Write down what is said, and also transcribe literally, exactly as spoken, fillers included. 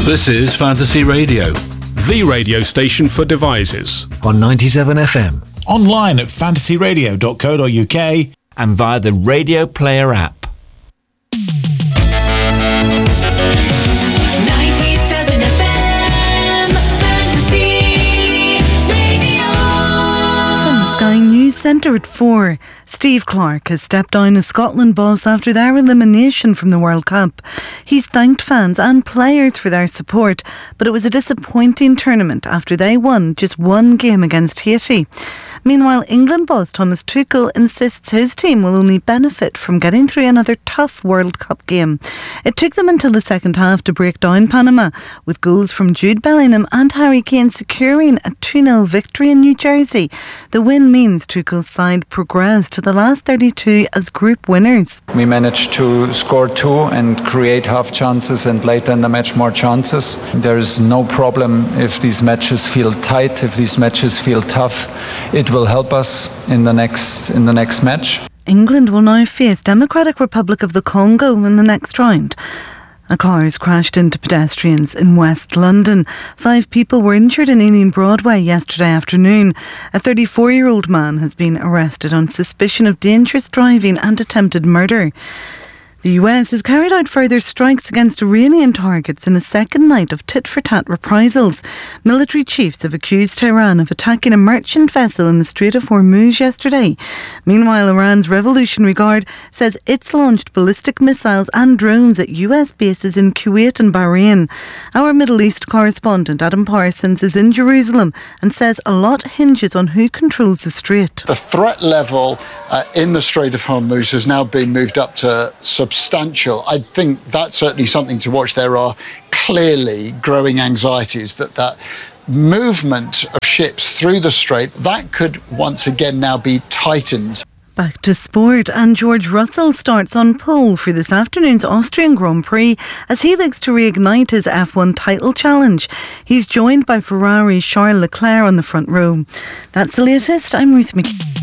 This is Fantasy Radio, the radio station for devices. On ninety-seven F M. Online at fantasy radio dot co dot uk and via the Radio Player app. ninety-seven F M, Fantasy Radio. From the Sky News Centre at four, Steve Clarke has stepped down as Scotland boss after their elimination from the World Cup. He's thanked fans and players for their support, but it was a disappointing tournament after they won just one game against Haiti. Meanwhile, England boss Thomas Tuchel insists his team will only benefit from getting through another tough World Cup game. It took them until the second half to break down Panama, with goals from Jude Bellingham and Harry Kane securing a two nil victory in New Jersey. The win means Tuchel's side progressed to the last thirty-two as group winners. We managed to score two and create half chances and later in the match more chances. There is no problem if these matches feel tight, if these matches feel tough. It will help us in the next in the next match. England will now face Democratic Republic of the Congo in the next round. A car has crashed into pedestrians in West London. Five people were injured in Ealing Broadway yesterday afternoon. A thirty-four-year-old man has been arrested on suspicion of dangerous driving and attempted murder. The U S has carried out further strikes against Iranian targets in a second night of tit-for-tat reprisals. Military chiefs have accused Tehran of attacking a merchant vessel in the Strait of Hormuz yesterday. Meanwhile, Iran's Revolutionary Guard says it's launched ballistic missiles and drones at U S bases in Kuwait and Bahrain. Our Middle East correspondent Adam Parsons is in Jerusalem and says a lot hinges on who controls the strait. The threat level uh, in the Strait of Hormuz has now been moved up to substantial. I think that's certainly something to watch. There are clearly growing anxieties that that movement of ships through the strait, that could once again now be tightened. Back to sport, and George Russell starts on pole for this afternoon's Austrian Grand Prix as he looks to reignite his F one title challenge. He's joined by Ferrari's Charles Leclerc on the front row. That's the latest. I'm Ruth McKee.